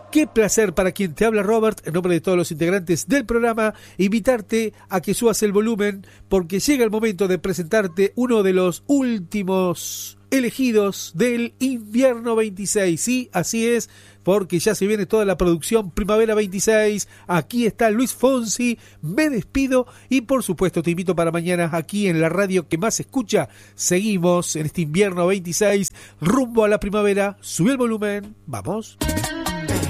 Qué placer para quien te habla, Robert, en nombre de todos los integrantes del programa, invitarte a que subas el volumen porque llega el momento de presentarte uno de los últimos elegidos del invierno 26. Sí, así es, porque ya se viene toda la producción Primavera 26. Aquí está Luis Fonsi, me despido y por supuesto te invito para mañana aquí en la radio que más se escucha. Seguimos en este invierno 26, rumbo a la primavera. Sube el volumen, vamos.